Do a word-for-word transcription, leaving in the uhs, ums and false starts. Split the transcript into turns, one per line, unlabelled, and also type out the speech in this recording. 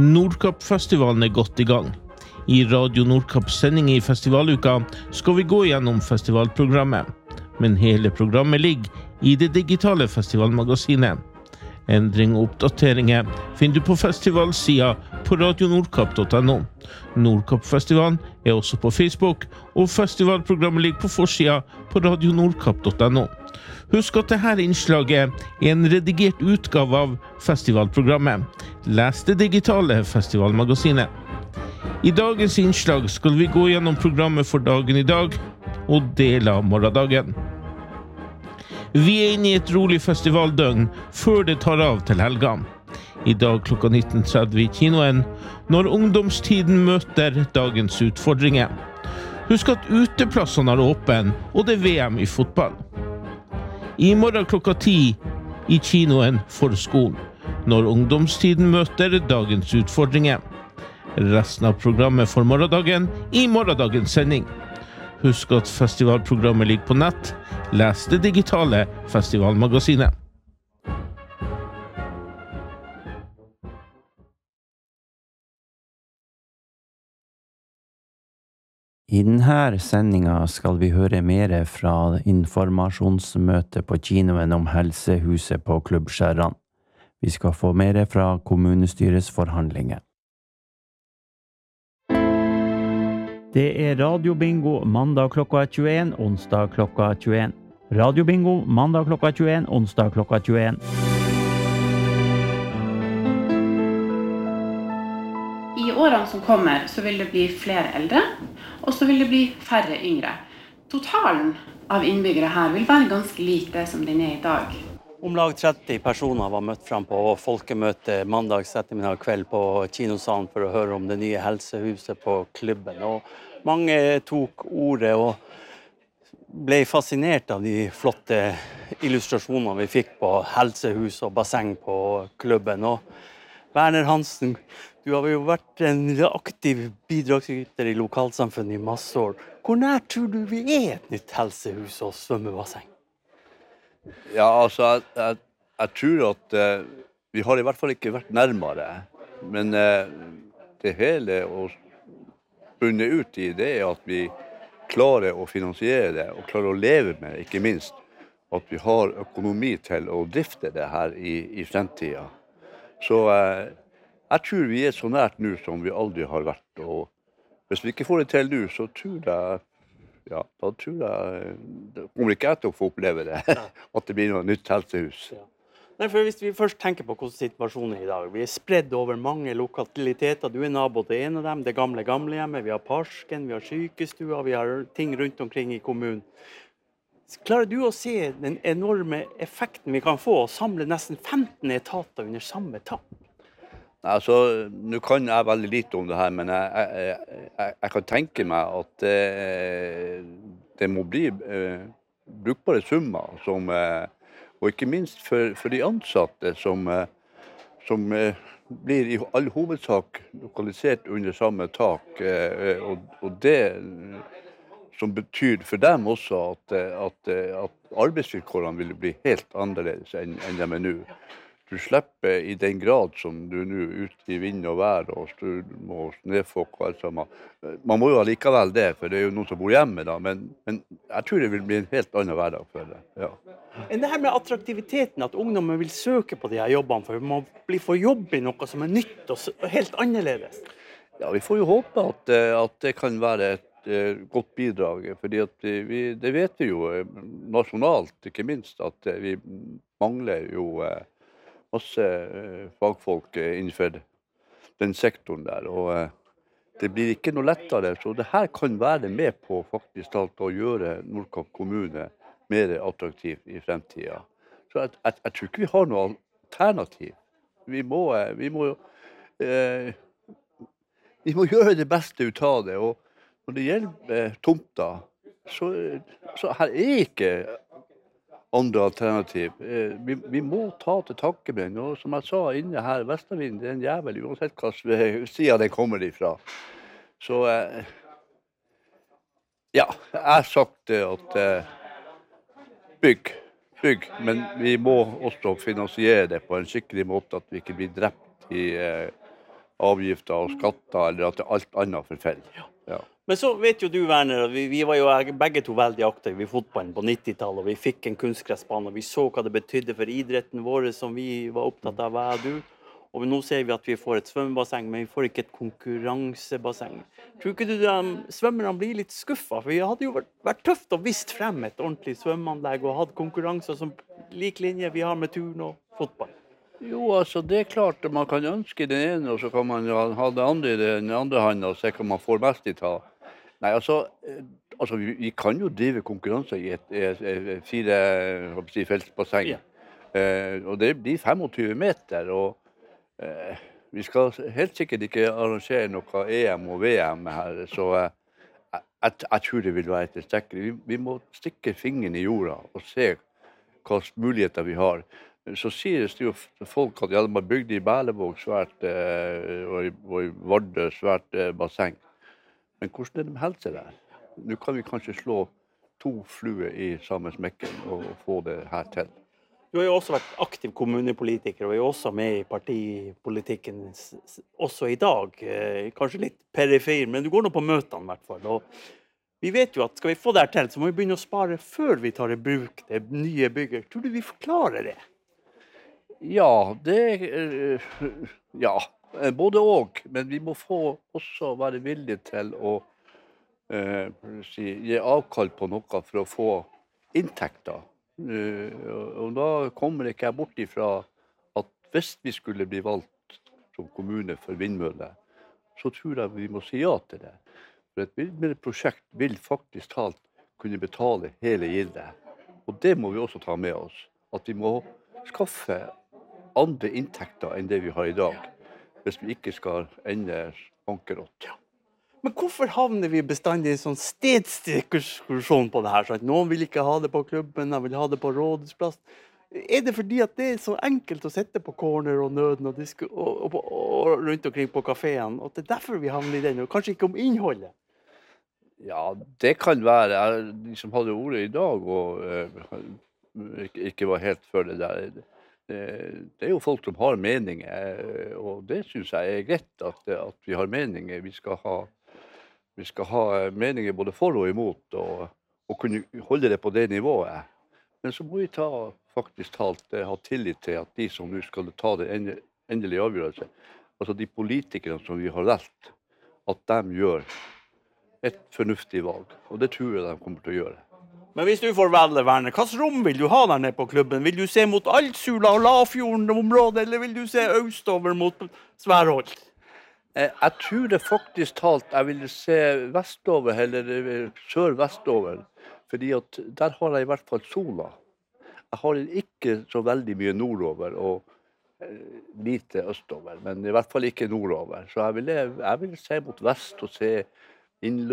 Nordkapp-festivalen er godt i gang. I Radio Nordkapps sending i festivaluka skal vi gå gjennom festivalprogrammet. Men hele programmet ligger i det digitale festivalmagasinet. Endring og oppdateringer finner du på festivalsida på radio nordkapp punktum no. Nordkapp-festivalen er også på Facebook, og festivalprogrammet ligger på forsida på radio nordkapp punktum no. Husk at dette innslaget er en redigert utgave av festivalprogrammet. Les det digitale festivalmagasinet. I dagens innslag skal vi gå gjennom programmet for dagen i dag og deler av morgendagen. Vi er inne i et rolig festivaldøgn før det tar av til helga. I dag klokka nitten tretti i kinoen, når ungdomstiden møter dagens utfordringer. Husk at uteplassene er åpen, og det er V M i fotball. I morgen klokka ti i kinoen for skolen, når ungdomstiden møter dagens utfordringer. Resten av programmet for morgendagen i morgendagens sending. Husk at festivalprogrammet ligger på nett. Les det digitale festivalmagasinet.
I denne sendingen skal vi høre mer fra informasjonsmøtet på kinoen om helsehuset på Klubbskjæran. Vi skal få mer fra kommunestyrets forhandlinger. Det er radiobingo mandag klokka tjueen, onsdag klokka tjueen. Radiobingo mandag klokka tjueen, onsdag klokka tjueen.
I årene som kommer så vil det bli flere eldre, og så vil det bli færre yngre. Totalen av innbyggere her vil være ganske lik det som den er i dag.
Om lag tretti personer var møtt frem på folkemøte mandags ettermiddag kveld på kinosalen for å høre om det nye helsehuset på klubben. Og mange tok ordet og ble fascinert av de flotte illustrasjonene vi fikk på helsehus og basseng på klubben. Og Werner Hansen, du har jo vært en aktiv bidragsyter i lokalsamfunnet i masse år. Hvor nær tror du vi er et nytt helsehus og svømmebasseng?
Ja, altså, jeg, jeg, jeg tror at uh, vi har i hvert fall ikke vært nærmere, men uh, det hele å bunne ut i det er at vi klarer å finansiere det, og klarer å leve med det, ikke minst. At vi har økonomi til å drifte det her i, i fremtiden. Så uh, jeg tror vi er så nært nå som vi aldri har vært, og hvis vi ikke får det til nå, så tror jeg Ja, da tror jeg, det kommer ikke jeg til å få oppleve det, at det blir noe nytt helsehus.
Ja. Nei, for hvis vi først tenker på hvordan situasjonen er i dag, vi er spredd over mange lokaliteter, du er nabo til en av dem, det gamle gamlehjemmet, vi har parken, vi har sykestua, vi har ting rundt omkring i kommunen. Klarer du å se den enorme effekten vi kan få, å samle nesten femten etater under samme tak?
Altså, nå kan jeg veldig lite om det her, men jeg, jeg, jeg, jeg kan tenke meg at eh, det må bli eh, brukbare summer, som, eh, og ikke minst for, for de ansatte som, eh, som eh, blir i all hovedsak lokalisert under samme tak, eh, og, og det som betyr for dem også at, at, at arbeidsvilkårene vil bli helt annerledes enn, enn de er nå. Du slipper i den grad som du nå ute i vind og vær og storm og snøfokk og alt sammen. Man må jo allikevel det, for det er jo noen som bor hjemme da, men, men jeg tror det vil bli en helt annen hverdag for det. Ja.
Men det her med attraktiviteten, at ungdommen vil søke på de her jobbene, for man blir for jobb i noe som er nytt og helt annerledes.
Ja, vi får jo håpe at, at det kan være et uh, godt bidrag, fordi at vi, det vet vi jo nasjonalt, ikke minst, at vi mangler jo uh, masse uh, fagfolk uh, innenfor den sektoren der, og uh, det blir ikke noe lettere, så det her kan være med på faktisk alt å gjøre Nordkapp kommune mer attraktiv i fremtiden. Så jeg, jeg, jeg tror ikke vi har noe alternativ. Vi må, uh, vi må, uh, vi må gjøre det beste ut av det, og når det gjelder uh, tomta, så, så her er ikke andre alternativ. Vi, vi må ta til takke med den, og som jeg sa inne her, Vestervind, det er en jævel, uansett hva siden den kommer ifra. Så, ja, jeg har sagt at bygg, bygg, men vi må også finansiere det på en skikkelig måte, at vi ikke blir drept i avgifter og skatter, eller at alt annet forfeller. Ja.
Men så vet jo du, Werner, vi, vi var jo begge to veldig aktive i fotballen på nittitallet, og vi fikk en kunstgressbane, og vi så hva det betydde for idretten vår som vi var opptatt av, hva er du? Og nå ser vi at vi får et svømmebasseng, men vi får ikke et konkurransebasseng. Tror ikke du de svømmerne blir litt skuffet? For det hadde jo vært, vært tøft å vist frem et ordentlig svømmeanlegg og hatt konkurranser som lik linje vi har med turn og fotball.
Jo, altså det er klart at man kan ønske det ene, og så kan man ha det andre i den andre hånden og se hva man får mest i ta. Nei, altså, altså vi, vi kan jo drive konkurranser i et, et, et fire si, feltsbasseng. Ja. Eh, og det blir tjuefem meter, og eh, vi skal helt sikkert ikke arrangere noe E M og V M her, så eh, jeg, jeg tror det vil være tilstrekkelig. Vi, vi må stikke fingeren i jorda og se hva muligheter vi har. Så sier det jo folk at ja, de har bygd i Berlevåg svært, eh, og, i, og i Vardø svært eh, basseng. Men hvordan er det med helse der? Nå kan vi kanskje slå to fluer i samme smekken og, og få det her til.
Du har jo også vært aktiv kommunepolitiker, og er jo også med i partipolitikken også i dag. Eh, kanskje litt perifer, men du går nå på møtene i hvert fall. Og vi vet jo at skal vi få det her til, så må vi begynne å spare før vi tar i bruk det nye bygget. Tror du vi forklarer det?
Ja, det ja, både og, men vi må få også være villige til å eh, si, gi avkall på noe for å få inntekter. Uh, og da kommer ikke jeg bort ifra at hvis vi skulle bli valgt som kommune for vindmølle, så tror jeg vi må si ja til det. For et vindmølleprosjekt vil faktisk talt kunne betale hele gildet. Og det må vi også ta med oss. At vi må skaffe andre inntekter enn det vi har i dag, hvis vi ikke skal ende bankerott.
Men hvorfor havner vi bestandig i en sånn stedsdiskusjon på det her? Sant? Noen vil ikke ha det på klubben, de vil ha det på rådhusplass. Er det fordi at det er så enkelt å sette på corner og nøden og, og, og, og rundt omkring på kaféen, og det er derfor vi havner i den, og kanskje ikke om innholdet?
Ja, det kan være. Jeg, de som hadde ordet i dag og uh, ikke, ikke var helt for det der, det er jo folk som har meninger, og det synes jeg er greit at, at vi har meninger. Vi skal ha, vi skal ha meninger både for og imot, og, og kunne holde det på det nivået. Men så må vi ta, faktisk talt, ha tillit til at de som nå skal ta det endelige avgjørelse, altså de politikere som vi har valgt, at de gjør et fornuftig valg. Og det tror jeg de kommer til å gjøre.
Men hvis du får velge, Werner, hvilket rom vil du ha der nede på klubben? Vil du se mot Altsula og Lafjorden-området, eller vil du se østover mot Sværholt?
Jeg tror det faktisk talt jeg vil se vestover, eller sør-vestover, fordi at der har jeg i hvert fall sola. Jeg har ikke så veldig mye nordover, og lite østover, men i hvert fall ikke nordover. Så jeg vil, jeg vil se mot vest og se innløp.